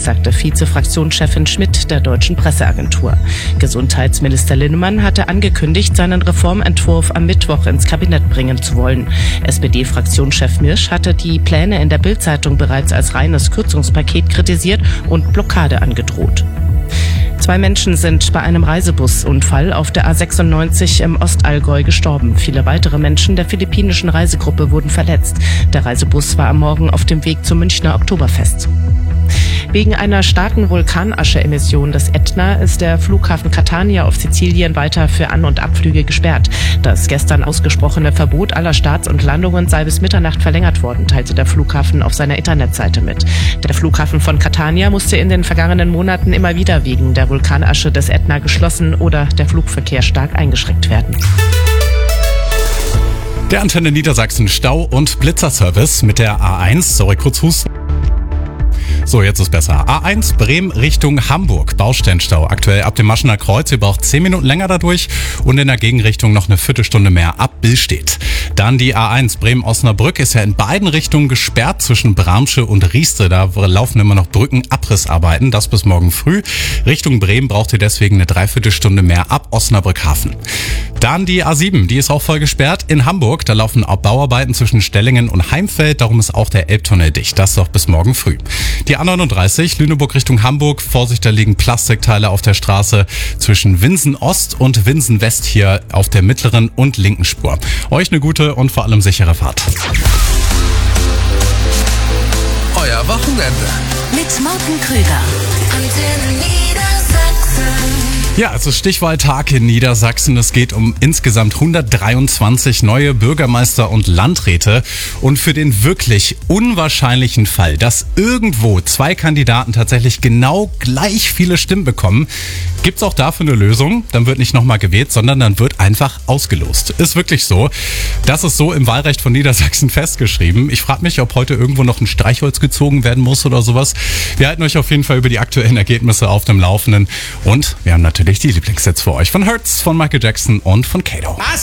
sagte Vize-Fraktionschefin Schmidt der Deutschen Presseagentur. Gesundheitsminister Linnemann hatte angekündigt, seinen Reformentwurf am Mittwoch ins Kabinett bringen zu wollen. SPD-Fraktionschef Mirsch hatte die Pläne in der Bild-Zeitung bereits als reines Kürzungspaket kritisiert und Blockade angedroht. 2 Menschen sind bei einem Reisebusunfall auf der A96 im Ostallgäu gestorben. Viele weitere Menschen der philippinischen Reisegruppe wurden verletzt. Der Reisebus war am Morgen auf dem Weg zum Münchner Oktoberfest. Wegen einer starken Vulkanasche-Emission des Ätna ist der Flughafen Catania auf Sizilien weiter für An- und Abflüge gesperrt. Das gestern ausgesprochene Verbot aller Starts und Landungen sei bis Mitternacht verlängert worden, teilte der Flughafen auf seiner Internetseite mit. Der Flughafen von Catania musste in den vergangenen Monaten immer wieder wegen der Vulkanasche des Ätna geschlossen oder der Flugverkehr stark eingeschränkt werden. Der Antenne Niedersachsen Stau- und Blitzerservice mit der A1. Sorry, kurz husten. So, jetzt ist besser. A1 Bremen Richtung Hamburg. Baustellenstau. Aktuell ab dem Maschener Kreuz. Ihr braucht 10 Minuten länger dadurch und in der Gegenrichtung noch eine Viertelstunde mehr ab Billstedt. Dann die A1 Bremen-Osnabrück ist ja in beiden Richtungen gesperrt zwischen Bramsche und Rieste. Da laufen immer noch Brückenabrissarbeiten. Das bis morgen früh. Richtung Bremen braucht ihr deswegen eine Dreiviertelstunde mehr ab Osnabrück-Hafen. Dann die A7, die ist auch voll gesperrt. In Hamburg, da laufen auch Bauarbeiten zwischen Stellingen und Heimfeld. Darum ist auch der Elbtunnel dicht. Das doch bis morgen früh. Die A39, Lüneburg Richtung Hamburg. Vorsicht, da liegen Plastikteile auf der Straße zwischen Winsen Ost und Winsen West hier auf der mittleren und linken Spur. Euch eine gute und vor allem sichere Fahrt. Euer Wochenende mit Morten Krüger. Ja, es ist Stichwahltag in Niedersachsen. Es geht um insgesamt 123 neue Bürgermeister und Landräte. Und für den wirklich unwahrscheinlichen Fall, dass irgendwo 2 Kandidaten tatsächlich genau gleich viele Stimmen bekommen, gibt's auch dafür eine Lösung. Dann wird nicht nochmal gewählt, sondern dann wird einfach ausgelost. Ist wirklich so. Das ist so im Wahlrecht von Niedersachsen festgeschrieben. Ich frage mich, ob heute irgendwo noch ein Streichholz gezogen werden muss oder sowas. Wir halten euch auf jeden Fall über die aktuellen Ergebnisse auf dem Laufenden. Und wir haben natürlich die Lieblingssets für euch von Hurts, von Michael Jackson und von Kato. Was?